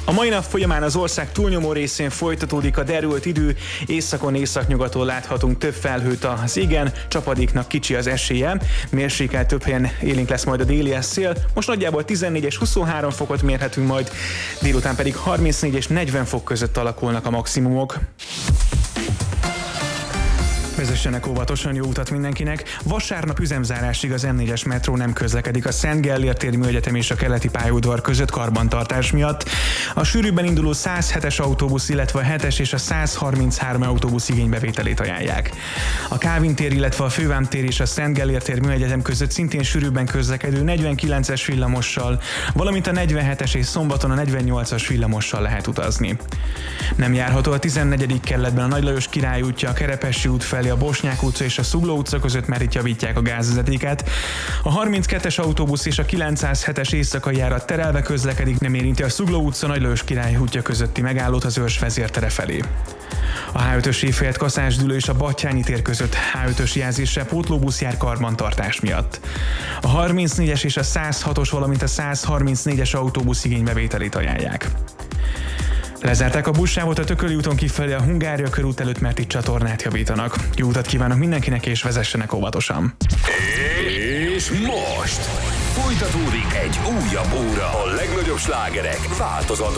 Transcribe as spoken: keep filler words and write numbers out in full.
A mai nap folyamán az ország túlnyomó részén folytatódik a derült idő, északon északnyugaton láthatunk több felhőt az égen, csapadéknak kicsi az esélye, mérsékelt több helyen élénk lesz majd a déli szél, most nagyjából tizennégy és huszonhárom fokot mérhetünk majd, délután pedig harmincnégy és negyven fok között alakulnak a maximumok. Vezessenek óvatosan, jó utat mindenkinek! Vasárnap üzemzárásig az M négyes metró nem közlekedik a Szent Gellért téri Műegyetem és a keleti pályaudvar között karbantartás miatt. A sűrűbben induló száz hetes autóbusz, illetve a hetes és a száz harminchárom autóbusz igénybevételét ajánlják. A Kálvin tér, illetve a Fővám tér és a Szent Gellért tér Műegyetem között szintén sűrűbben közlekedő negyvenkilences villamossal, valamint a negyvenhetes és szombaton a negyvennyolcas villamossal lehet utazni. Nem járható a tizennegyedik kerületben a Nagy Lajos Király útja, a Kerepesi út felé, a Bosnyák utca és a Zugló utca között, mert itt javítják a gázvezetéket. A harminckettes autóbusz és a kilencszázhetes éjszakai járat terelve közlekedik, nem érinti a Zugló utca Nagy Lajos Király útja közötti megállót az Őrs vezértere felé. A há ötös évfejett Kaszásdülő és a Batthyány tér között há ötös jelzésre pótlóbusz jár karbantartás miatt. A harmincnégyes és a száz hatos, valamint a száz harmincnégyes autóbusz igénybevételét ajánlják. Lezárták a buszsávot a Tököli úton kifelé a Hungária körút előtt, mert itt csatornát javítanak. Jó utat kívánok mindenkinek, és vezessenek óvatosan! És most folytatódik egy újabb óra a legnagyobb slágerek változatlan